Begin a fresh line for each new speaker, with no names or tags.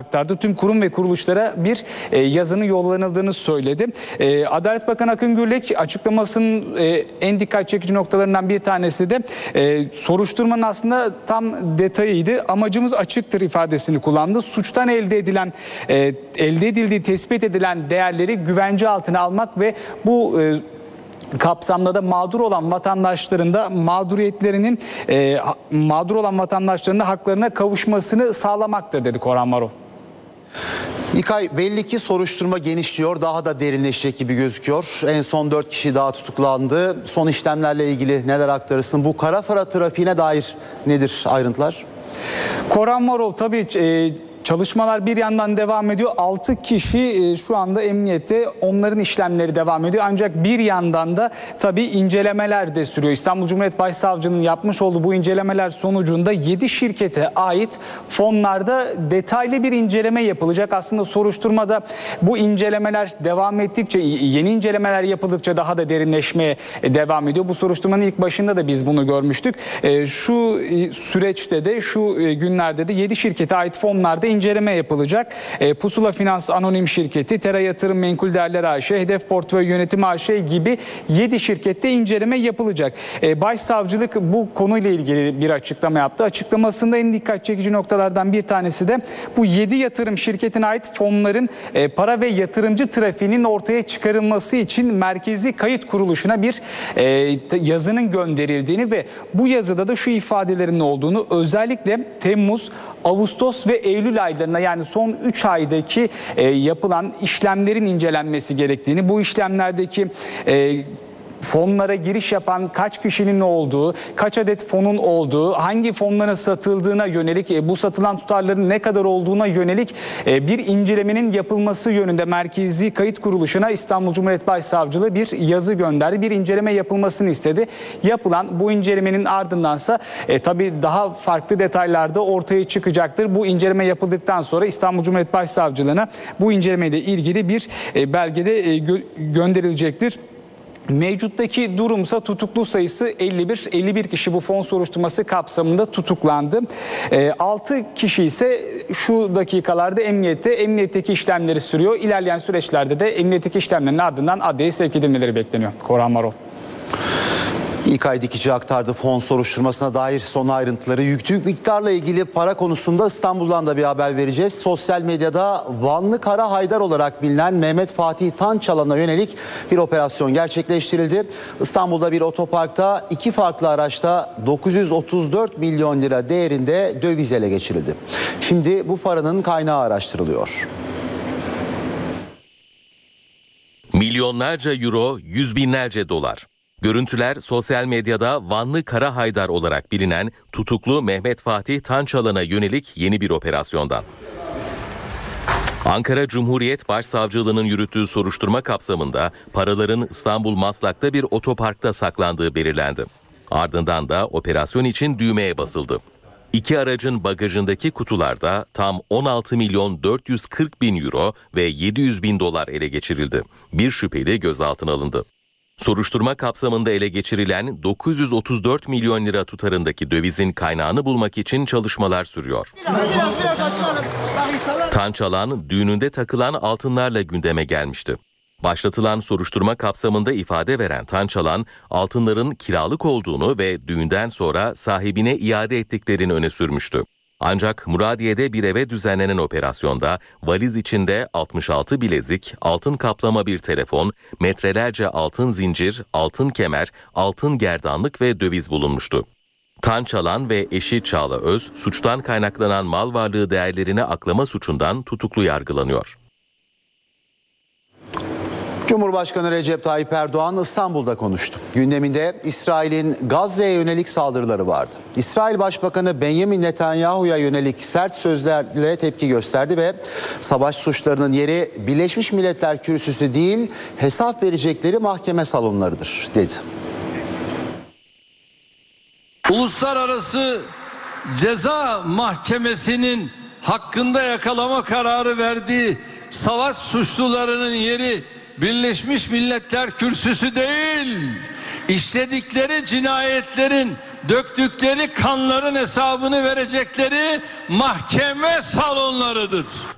aktardı. Tüm kurum ve kuruluşlara bir yazının yollanıldığını söyledi. Adalet Bakanı Akın Gürlek açıklamasının en dikkat çekici noktalarından bir tanesi de soruşturmanın aslında tam detayıydı. Amacımız açıktır ifadesini kullandı. Suçtan elde edildiği tespit edilen değerleri güvence altına almak ve bu kapsamda da mağdur olan vatandaşların da haklarına kavuşmasını sağlamaktır dedi Korhan Varol.
İlkay, belli ki soruşturma genişliyor, daha da derinleşecek gibi gözüküyor. En son 4 kişi daha tutuklandı. Son işlemlerle ilgili neler aktarırsın? Bu Kara-Fıra trafiğine dair nedir ayrıntılar?
Korhan Varol, tabii çalışmalar bir yandan devam ediyor. 6 kişi şu anda emniyette, onların işlemleri devam ediyor. Ancak bir yandan da tabii incelemeler de sürüyor. İstanbul Cumhuriyet Başsavcılığı'nın yapmış olduğu bu incelemeler sonucunda 7 şirkete ait fonlarda detaylı bir inceleme yapılacak. Aslında soruşturmada bu incelemeler devam ettikçe, yeni incelemeler yapıldıkça daha da derinleşmeye devam ediyor. Bu soruşturmanın ilk başında da biz bunu görmüştük. Şu süreçte de, şu günlerde de 7 şirkete ait fonlarda inceleme yapılacak. Pusula Finans Anonim Şirketi, Tera Yatırım Menkul Değerler AŞ, Hedef Portföy Yönetimi AŞ gibi 7 şirkette inceleme yapılacak. Başsavcılık bu konuyla ilgili bir açıklama yaptı. Açıklamasında en dikkat çekici noktalardan bir tanesi de bu 7 yatırım şirketine ait fonların para ve yatırımcı trafiğinin ortaya çıkarılması için Merkezi Kayıt Kuruluşu'na bir yazının gönderildiğini ve bu yazıda da şu ifadelerin olduğunu, özellikle Temmuz, Ağustos ve Eylül aylarına, yani son 3 aydaki yapılan işlemlerin incelenmesi gerektiğini, bu işlemlerdeki fonlara giriş yapan kaç kişinin olduğu, kaç adet fonun olduğu, hangi fonlara satıldığına yönelik, bu satılan tutarların ne kadar olduğuna yönelik bir incelemenin yapılması yönünde Merkezi Kayıt Kuruluşu'na İstanbul Cumhuriyet Başsavcılığı bir yazı gönderdi. Bir inceleme yapılmasını istedi. Yapılan bu incelemenin ardındansa tabii daha farklı detaylar da ortaya çıkacaktır. Bu inceleme yapıldıktan sonra İstanbul Cumhuriyet Başsavcılığı'na bu incelemeyle ilgili bir belgede gönderilecektir. Mevcuttaki durumsa tutuklu sayısı 51 kişi bu fon soruşturması kapsamında tutuklandı. 6 kişi ise şu dakikalarda emniyetteki işlemleri sürüyor. İlerleyen süreçlerde de emniyetteki işlemlerin ardından adliyeye sevk edilmeleri bekleniyor. Korhan Varol.
İlkay Dikici aktardı fon soruşturmasına dair son ayrıntıları. Yüklü miktarla ilgili para konusunda İstanbul'dan da bir haber vereceğiz. Sosyal medyada Vanlı Kara Haydar olarak bilinen Mehmet Fatih Tançalan'a yönelik bir operasyon gerçekleştirildi. İstanbul'da bir otoparkta 2 farklı araçta 934 milyon lira değerinde döviz ele geçirildi. Şimdi bu paranın kaynağı araştırılıyor.
Milyonlarca euro, yüz binlerce dolar. Görüntüler sosyal medyada Vanlı Kara Haydar olarak bilinen tutuklu Mehmet Fatih Tançalan'a yönelik yeni bir operasyondan. Ankara Cumhuriyet Başsavcılığı'nın yürüttüğü soruşturma kapsamında paraların İstanbul Maslak'ta bir otoparkta saklandığı belirlendi. Ardından da operasyon için düğmeye basıldı. 2 aracın bagajındaki kutularda tam 16 milyon 440 bin euro ve 700 bin dolar ele geçirildi. Bir şüpheli gözaltına alındı. Soruşturma kapsamında ele geçirilen 934 milyon lira tutarındaki dövizin kaynağını bulmak için çalışmalar sürüyor. Tançalan düğününde takılan altınlarla gündeme gelmişti. Başlatılan soruşturma kapsamında ifade veren Tançalan, altınların kiralık olduğunu ve düğünden sonra sahibine iade ettiklerini öne sürmüştü. Ancak Muradiye'de bir eve düzenlenen operasyonda valiz içinde 66 bilezik, altın kaplama bir telefon, metrelerce altın zincir, altın kemer, altın gerdanlık ve döviz bulunmuştu. Tançalan ve eşi Çağla Öz, suçtan kaynaklanan mal varlığı değerlerini aklama suçundan tutuklu yargılanıyor.
Cumhurbaşkanı Recep Tayyip Erdoğan İstanbul'da konuştu. Gündeminde İsrail'in Gazze'ye yönelik saldırıları vardı. İsrail Başbakanı Benjamin Netanyahu'ya yönelik sert sözlerle tepki gösterdi ve savaş suçlarının yeri Birleşmiş Milletler Kürsüsü değil, hesap verecekleri mahkeme salonlarıdır dedi.
Uluslararası Ceza Mahkemesi'nin hakkında yakalama kararı verdiği savaş suçlularının yeri Birleşmiş Milletler Kürsüsü değil, işledikleri cinayetlerin, döktükleri kanların hesabını verecekleri mahkeme salonlarıdır.